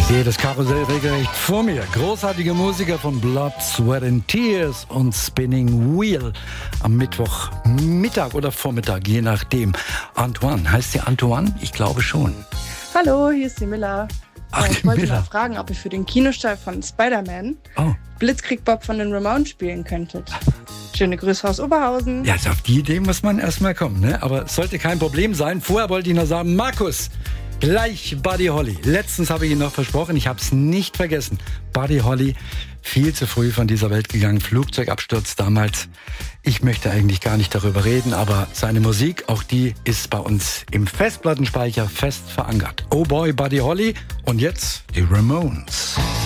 Das Karussell regelrecht vor mir. Großartige Musiker von Blood, Sweat and Tears und Spinning Wheel am Mittwochmittag oder Vormittag, je nachdem. Antoine, heißt sie Antoine? Ich glaube schon. Hallo, hier ist die Miller. Ach, Ich die wollte Miller. mal fragen, ob ihr für den Kinostart von Spider-Man Blitzkrieg Bob von den Ramones spielen könntet. Schöne Grüße aus Oberhausen. Ja, also auf die Idee muss man erstmal kommen, ne? Aber es sollte kein Problem sein. Vorher wollte ich noch sagen, Markus, gleich Buddy Holly. Letztens habe ich ihn noch versprochen, ich habe es nicht vergessen. Buddy Holly, viel zu früh von dieser Welt gegangen, Flugzeugabsturz damals. Ich möchte eigentlich gar nicht darüber reden, aber seine Musik, auch die ist bei uns im Festplattenspeicher fest verankert. Oh boy, Buddy Holly und jetzt die Ramones.